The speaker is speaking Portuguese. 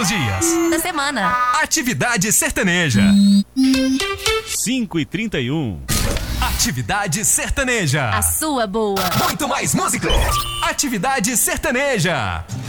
dias da semana. Atividade Sertaneja. 5h31. Atividade Sertaneja. A sua boa. Muito mais música. Atividade Sertaneja.